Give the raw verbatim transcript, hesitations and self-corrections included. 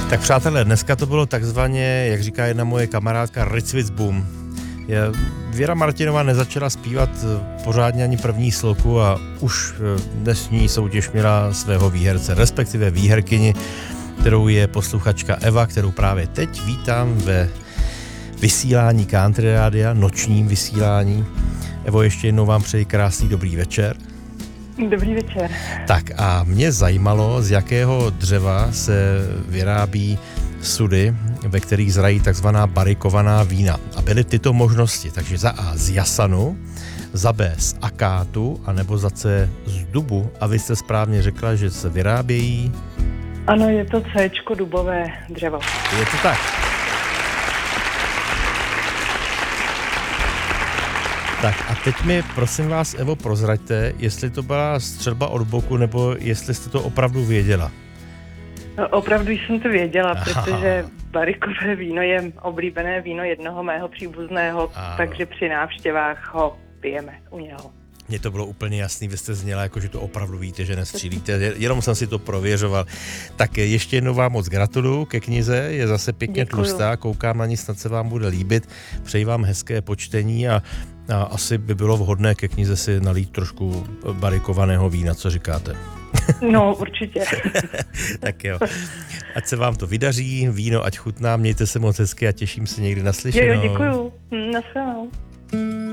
Tak přátelé, dneska to bylo takzvaně, jak říká jedna moje kamarádka, Ricvicbum. Věra Martinová nezačala zpívat pořádně ani první sloku a už dnesní soutěž měla svého výherce, respektive výherkyni, kterou je posluchačka Eva, kterou právě teď vítám ve vysílání Country Rádia, nočním vysílání. Evo, ještě jednou vám přeji krásný dobrý večer. Dobrý večer. Tak a mě zajímalo, z jakého dřeva se vyrábí sudy, ve kterých zrají takzvaná barikovaná vína. A byly tyto možnosti, takže za A z jasanu, za B z akátu, anebo za C z dubu. A vy jste správně řekla, že se vyrábějí... Ano, je to Cčko, dubové dřevo. Je to tak. Tak a teď mi, prosím vás, Evo, prozraďte, jestli to byla střelba od boku, nebo jestli jste to opravdu věděla. No, opravdu jsem to věděla, Aha. protože barikové víno je oblíbené víno jednoho mého příbuzného, Aha. takže při návštěvách ho pijeme u něho. Mně to bylo úplně jasný, vy jste zněla, jako že to opravdu víte, že nestřílíte, jenom jsem si to prověřoval. Tak ještě jednou vám moc gratuluju ke knize, je zase pěkně Děkuju. tlustá, koukám na ní, snad se vám bude líbit. Přeji vám hezké počtení a, a asi by bylo vhodné ke knize si nalít trošku barikovaného vína, co říkáte? No, určitě. Tak jo, ať se vám to vydaří, víno ať chutná, mějte se moc hezky a těším se někdy na Jo, slyšenou. jo, děkuju. Naschledanou.